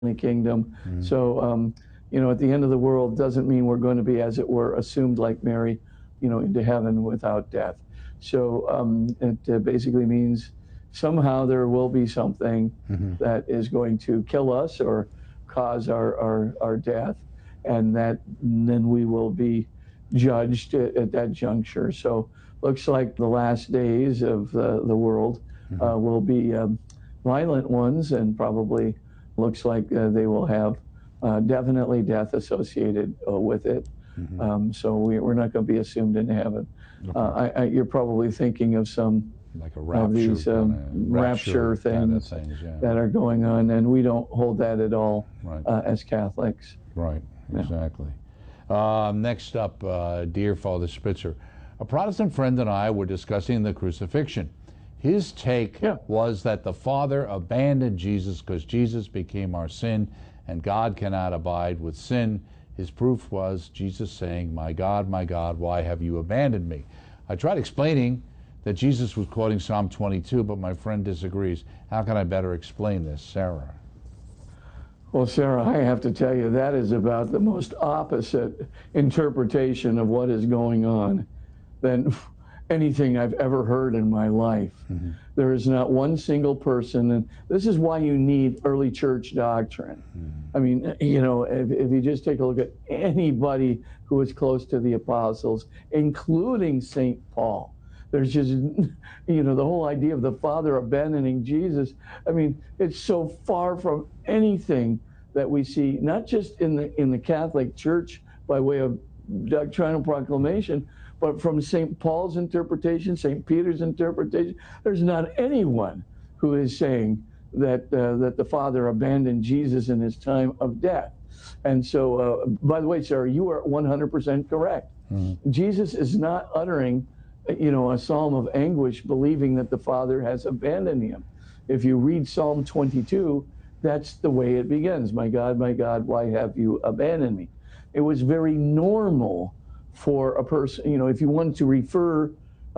the kingdom. So, at the end of the world doesn't mean we're going to be, as it were, assumed like Mary, into heaven without death. So it basically means somehow there will be something that is going to kill us or cause our death, and then we will be judged at that juncture. So looks like the last days of the world will be violent ones, and probably looks like they will have definitely death associated with it. So we're not going to be assumed into heaven. Okay. You're probably thinking of some like a rapture, of these rapture things, that are going on, and we don't hold that at all as Catholics. Right, exactly. Next up, dear Father Spitzer, a Protestant friend and I were discussing the crucifixion. His take was that the Father abandoned Jesus because Jesus became our sin, and God cannot abide with sin. His proof was Jesus saying, my God, why have you abandoned me?" I tried explaining that Jesus was quoting Psalm 22, but my friend disagrees. How can I better explain this? Sarah. Well, Sarah, I have to tell you, that is about the most opposite interpretation of what is going on than anything I've ever heard in my life. There is not one single person, and this is why you need early church doctrine. I mean, if you just take a look at anybody who was close to the apostles, including St. Paul, there's just, the whole idea of the Father abandoning Jesus. I mean, it's so far from anything that we see, not just in the Catholic Church by way of doctrinal proclamation, but from St. Paul's interpretation, St. Peter's interpretation. There's not anyone who is saying that the Father abandoned Jesus in his time of death. And so, by the way, Sarah, you are 100% correct. Jesus is not uttering, a psalm of anguish, believing that the Father has abandoned him. If you read Psalm 22, that's the way it begins. My God, why have you abandoned me? It was very normal for a person, if you wanted to refer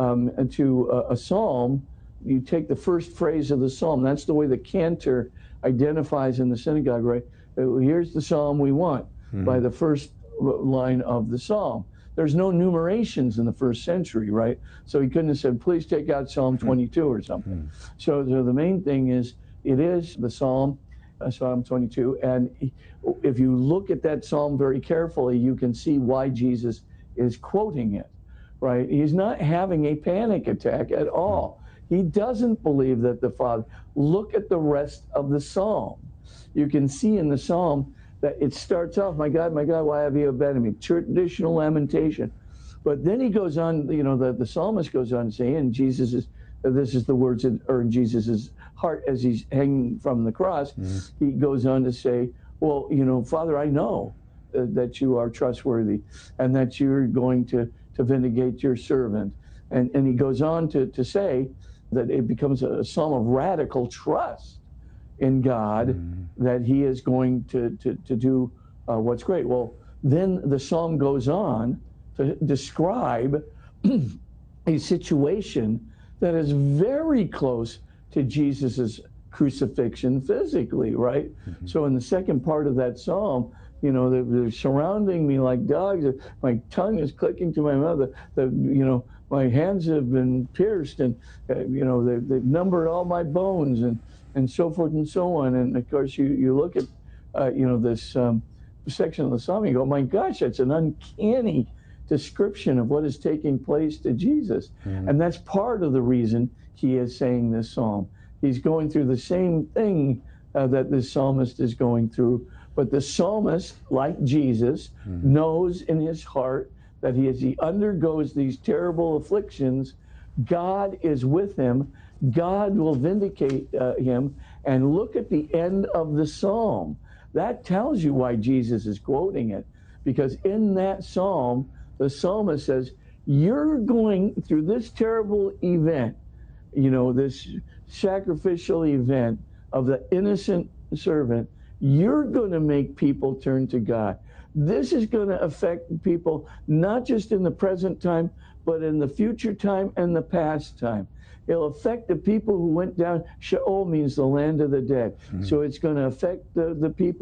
to a psalm, you take the first phrase of the psalm. That's the way the cantor identifies in the synagogue, right? Here's the psalm we want, by the first line of the psalm. There's no numerations in the first century, right? So he couldn't have said, please take out Psalm 22 or something. So the main thing is, it is the psalm, Psalm 22, and if you look at that psalm very carefully, you can see why Jesus is quoting it, right? He's not having a panic attack at all. He doesn't believe that the Father. Look at the rest of the psalm. You can see in the psalm that it starts off, my God, why have you abandoned me? Traditional lamentation. But then he goes on, the psalmist goes on saying, this is the words that are in Jesus' heart as he's hanging from the cross. He goes on to say, well, Father, I know that you are trustworthy and that you're going to vindicate your servant. And he goes on to say that it becomes a psalm of radical trust in God, that he is going to do what's great. Well, then the psalm goes on to describe a situation that is very close to Jesus's crucifixion physically, right? So in the second part of that psalm, they're surrounding me like dogs. My tongue is clicking to my mouth. My hands have been pierced, and they've numbered all my bones, and so forth and so on. And of course, you look at this section of the psalm, you go, my gosh, that's an uncanny description of what is taking place to Jesus. And that's part of the reason he is saying this psalm. He's going through the same thing that this psalmist is going through. But the psalmist, like Jesus, knows in his heart that as he undergoes these terrible afflictions, God is with him. God will vindicate him. And look at the end of the psalm. That tells you why Jesus is quoting it. Because in that psalm, the psalmist says, you're going through this terrible event, this sacrificial event of the innocent servant. You're going to make people turn to God. This is going to affect people not just in the present time, but in the future time and the past time. It'll affect the people who went down. Sheol means the land of the dead. So it's going to affect the people